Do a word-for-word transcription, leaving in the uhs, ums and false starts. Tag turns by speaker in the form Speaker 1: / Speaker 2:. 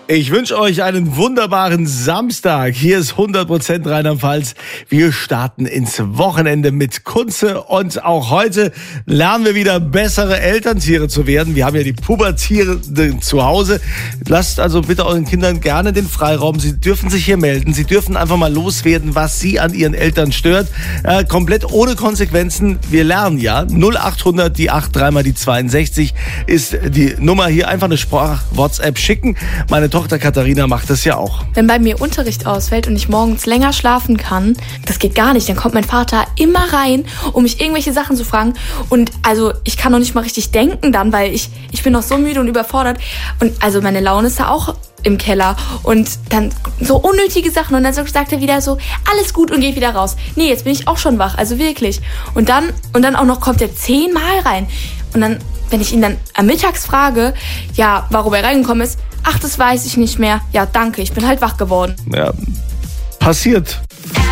Speaker 1: Ich wünsche euch einen wunderbaren Samstag. Hier ist hundert Prozent Rheinland-Pfalz. Wir starten ins Wochenende mit Kunze und auch heute lernen wir wieder bessere Elterntiere zu werden. Wir haben ja die Pubertierenden zu Hause. Lasst also bitte euren Kindern gerne den Freiraum. Sie dürfen sich hier melden. Sie dürfen einfach mal loswerden, was sie an ihren Eltern stört. Äh, komplett ohne Konsequenzen. Wir lernen ja. null achthundert, die acht, dreimal die zweiundsechzig ist die Nummer hier. Einfach eine Sprach-WhatsApp schicken. Meine Tochter Katharina macht das ja auch.
Speaker 2: Wenn bei mir Unterricht ausfällt und ich morgens länger schlafen kann, das geht gar nicht. Dann kommt mein Vater immer rein, um mich irgendwelche Sachen zu fragen. Und also ich kann noch nicht mal richtig denken dann, weil ich, ich bin noch so müde und überfordert. Und also meine Laune ist da auch im Keller. Und dann so unnötige Sachen. Und dann sagt er wieder so, alles gut und geht wieder raus. Nee, jetzt bin ich auch schon wach, also wirklich. Und dann, und dann auch noch kommt er zehnmal rein. Und dann, wenn ich ihn dann am Mittags frage, ja, warum er reingekommen ist, ach, das weiß ich nicht mehr. Ja, danke, ich bin halt wach geworden.
Speaker 1: Ja, passiert.